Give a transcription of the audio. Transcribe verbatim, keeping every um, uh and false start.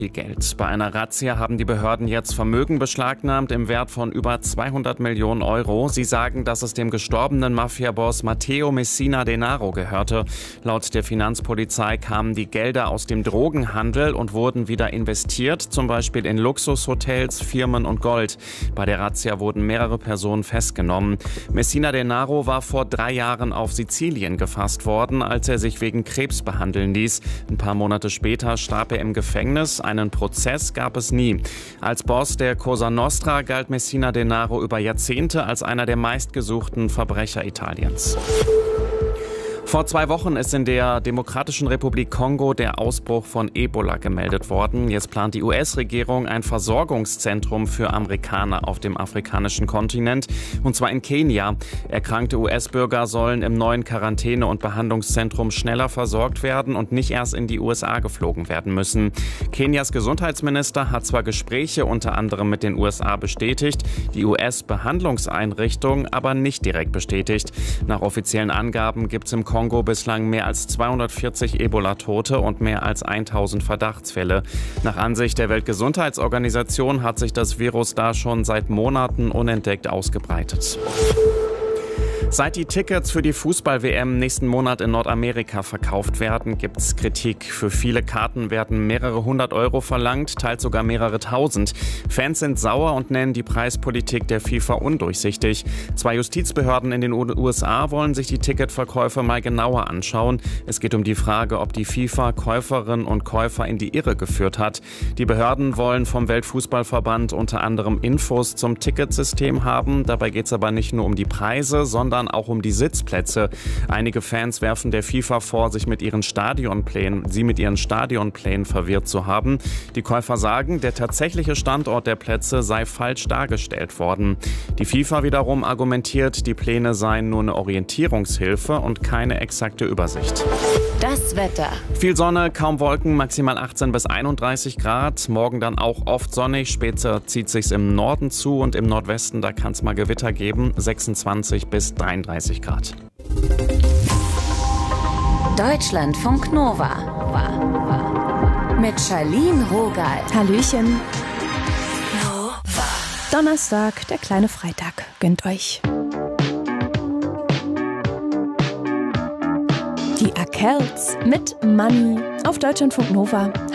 Viel Geld. Bei einer Razzia haben die Behörden jetzt Vermögen beschlagnahmt im Wert von über zweihundert Millionen Euro. Sie sagen, dass es dem gestorbenen Mafiaboss Matteo Messina Denaro gehörte. Laut der Finanzpolizei kamen die Gelder aus dem Drogenhandel und wurden wieder investiert, zum Beispiel in Luxushotels, Firmen und Gold. Bei der Razzia wurden mehrere Personen festgenommen. Messina Denaro war vor drei Jahren auf Sizilien gefasst worden, als er sich wegen Krebs behandeln ließ. Ein paar Monate später starb er im Gefängnis. Einen Prozess gab es nie. Als Boss der Cosa Nostra galt Messina Denaro über Jahrzehnte als einer der meistgesuchten Verbrecher Italiens. Vor zwei Wochen ist in der Demokratischen Republik Kongo der Ausbruch von Ebola gemeldet worden. Jetzt plant die U S-Regierung ein Versorgungszentrum für Amerikaner auf dem afrikanischen Kontinent, und zwar in Kenia. Erkrankte U S-Bürger sollen im neuen Quarantäne- und Behandlungszentrum schneller versorgt werden und nicht erst in die U S A geflogen werden müssen. Kenias Gesundheitsminister hat zwar Gespräche unter anderem mit den U S A bestätigt, die U S-Behandlungseinrichtung aber nicht direkt bestätigt. Nach offiziellen Angaben gibt es im Kongo bislang mehr als zweihundertvierzig Ebola-Tote und mehr als tausend Verdachtsfälle. Nach Ansicht der Weltgesundheitsorganisation hat sich das Virus da schon seit Monaten unentdeckt ausgebreitet. Seit die Tickets für die Fußball-W M nächsten Monat in Nordamerika verkauft werden, gibt es Kritik. Für viele Karten werden mehrere hundert Euro verlangt, teils sogar mehrere tausend. Fans sind sauer und nennen die Preispolitik der FIFA undurchsichtig. Zwei Justizbehörden in den U S A wollen sich die Ticketverkäufe mal genauer anschauen. Es geht um die Frage, ob die FIFA Käuferinnen und Käufer in die Irre geführt hat. Die Behörden wollen vom Weltfußballverband unter anderem Infos zum Ticketsystem haben. Dabei geht es aber nicht nur um die Preise, sondern auch um die Sitzplätze. Einige Fans werfen der FIFA vor, sich mit ihren Stadionplänen, sie mit ihren Stadionplänen verwirrt zu haben. Die Käufer sagen, der tatsächliche Standort der Plätze sei falsch dargestellt worden. Die FIFA wiederum argumentiert, die Pläne seien nur eine Orientierungshilfe und keine exakte Übersicht. Das Wetter. Viel Sonne, kaum Wolken, maximal achtzehn bis einunddreißig Grad. Morgen dann auch oft sonnig, später zieht sich's im Norden zu und im Nordwesten, da kann es mal Gewitter geben, sechsundzwanzig bis dreiunddreißig Grad. Deutschlandfunk Nova. Mit Charlene Rogal. Hallöchen. Nova. Donnerstag, der kleine Freitag. Gönnt euch. Die Arkells mit Money auf Deutschlandfunk Nova.